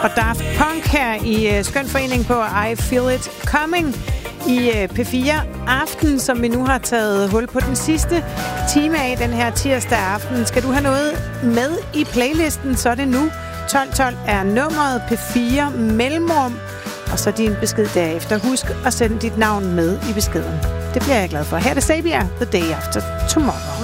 og Daft Punk her i Skøn Forening på I Feel It Coming i P4 Aften, som vi nu har taget hul på den sidste time af den her tirsdag aften. Skal du have noget med i playlisten, så er det nu. 1212 er nummeret, P4 mellemrum, og så din besked derefter. Husk at sende dit navn med i beskeden. Det bliver jeg glad for. Her er det Sabia, The Day After Tomorrow.